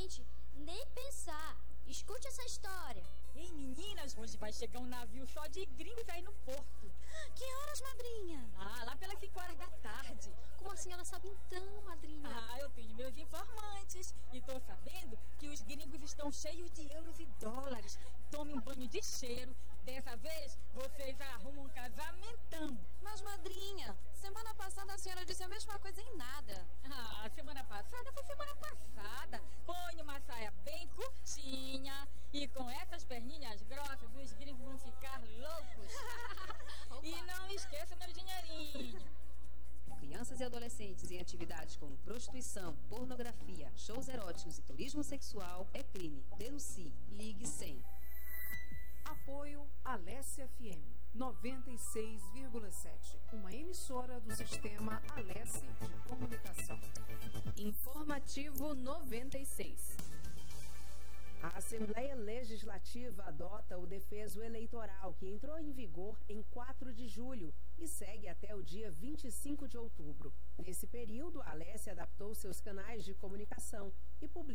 Gente, nem pensar. Escute essa história. Ei, meninas, hoje vai chegar um navio só de gringos aí no porto. Que horas, madrinha? Lá pelas 5 horas da tarde. Como a senhora sabe então, madrinha? Eu tenho meus informantes. E tô sabendo que os gringos estão cheios de euros e dólares. Tome um banho de cheiro. Dessa vez, vocês arrumam um casamentão. Mas, madrinha, semana passada a senhora disse a mesma coisa em nada. Semana passada foi semana passada. Põe uma saia bem curtinha. E com essas perninhas grossas, os gringos vão ficar loucos. E não esqueça meu dinheirinho. Crianças e adolescentes em atividades como prostituição, pornografia, shows eróticos e turismo sexual é crime. Denuncie. Ligue 100. Apoio Alesse FM 96,7, uma emissora do sistema Alesse de Comunicação. Informativo 96. A Assembleia Legislativa adota o defeso eleitoral, que entrou em vigor em 4 de julho e segue até o dia 25 de outubro. Nesse período, a Alesse adaptou seus canais de comunicação e publicou